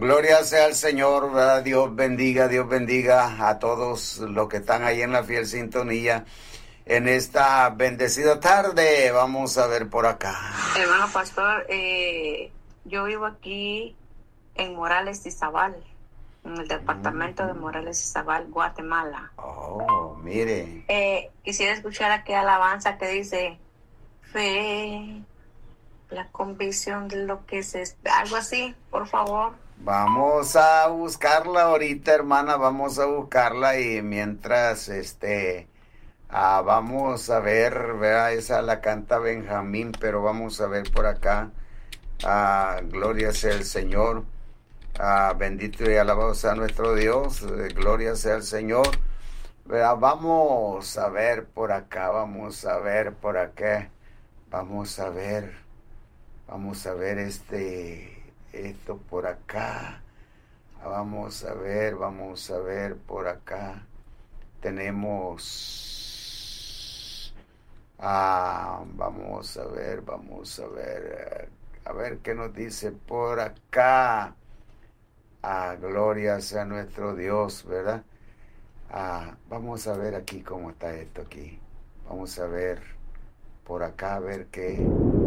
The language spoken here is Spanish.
Gloria sea al Señor, ¿verdad? Dios bendiga a todos los que están ahí en la fiel sintonía. En esta bendecida tarde, vamos a ver por acá. Hermano pastor, yo vivo aquí en Morales Izabal, en el departamento de Morales Izabal, Guatemala. Oh, mire. Quisiera escuchar aquí alabanza que dice fe, la convicción de lo que se... Algo así, por favor. Vamos a buscarla ahorita, hermana, vamos a buscarla y mientras, vamos a ver, vea, esa la canta Benjamín, pero vamos a ver por acá. Gloria sea el Señor. Bendito y alabado sea nuestro Dios. Gloria sea el Señor. Vea, vamos a ver por acá, vamos a ver por acá. Vamos a ver esto por acá. Vamos a ver por acá. Tenemos, vamos a ver qué nos dice por acá. Gloria sea nuestro Dios, ¿verdad? Vamos a ver aquí cómo está esto aquí. Vamos a ver por acá, a ver qué.